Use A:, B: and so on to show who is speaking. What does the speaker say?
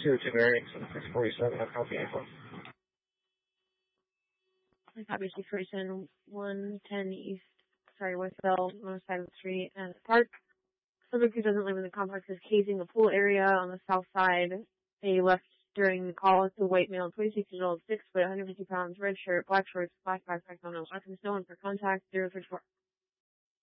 A: 02 bearing 647, I copy info.
B: I copy 647, 110 East, Westbell, north side of the street, and Park. Subject who doesn't live in the complex is casing the pool area on the south side. They left during the call. It's a white male, 26 years old, 6 foot, 150 pounds, red shirt, black shorts, black backpack on a black and stone for contact, 034.